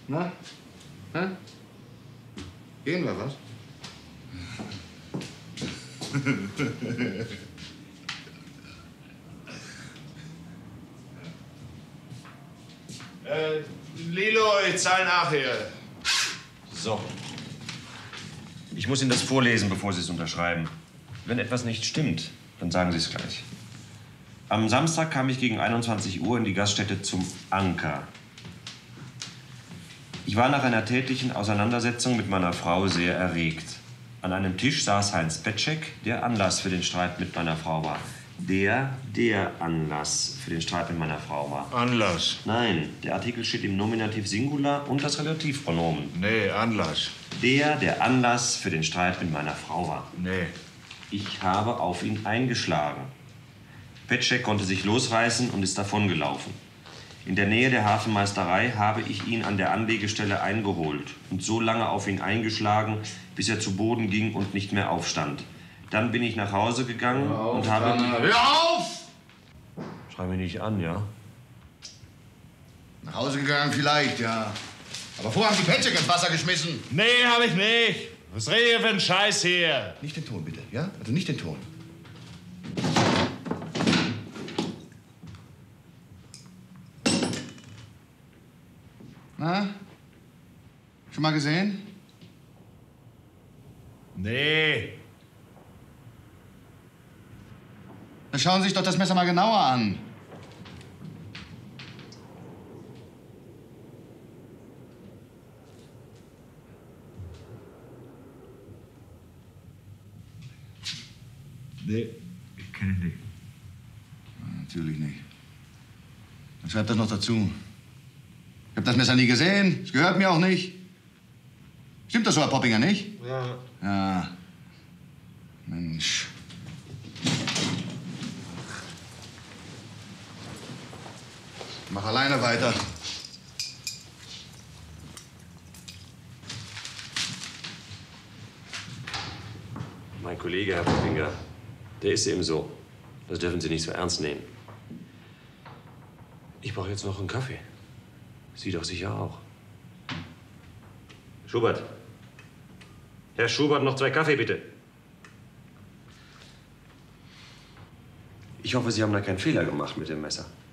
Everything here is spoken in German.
Na? Hä? Gehen wir, was? Lilo, ich zahle nachher. So. Ich muss Ihnen das vorlesen, bevor Sie es unterschreiben. Wenn etwas nicht stimmt, dann sagen Sie es gleich. Am Samstag kam ich gegen 21 Uhr in die Gaststätte zum Anker. Ich war nach einer tätlichen Auseinandersetzung mit meiner Frau sehr erregt. An einem Tisch saß Heinz Petschek, der Anlass für den Streit mit meiner Frau war. Der Anlass für den Streit mit meiner Frau war. Anlass? Nein, der Artikel steht im Nominativ Singular und das Relativpronomen. Nee, Anlass. Der Anlass für den Streit mit meiner Frau war. Nee. Ich habe auf ihn eingeschlagen. Petschek konnte sich losreißen und ist davongelaufen. In der Nähe der Hafenmeisterei habe ich ihn an der Anlegestelle eingeholt und so lange auf ihn eingeschlagen, bis er zu Boden ging und nicht mehr aufstand. Dann bin ich nach Hause gegangen und habe... Hör auf! Schrei mich nicht an, ja? Nach Hause gegangen vielleicht, ja. Aber vorher haben Sie Petschek ins Wasser geschmissen. Nee, hab ich nicht. Was redet ihr für einen Scheiß hier? Nicht den Ton, bitte, ja? Also nicht den Ton. Na? Schon mal gesehen? Nee. Dann schauen Sie sich doch das Messer mal genauer an. Nee, ich kenne ihn nicht. Natürlich nicht. Dann schreibt das noch dazu. Ich habe das Messer nie gesehen. Es gehört mir auch nicht. Stimmt das so, Herr Poppinger, nicht? Ja. Ja. Mensch. Mach alleine weiter. Mein Kollege, Herr Poppinger, der ist eben so. Das dürfen Sie nicht so ernst nehmen. Ich brauche jetzt noch einen Kaffee. Sie doch sicher auch. Schubert. Herr Schubert, noch 2 Kaffee, bitte. Ich hoffe, Sie haben da keinen Fehler gemacht mit dem Messer.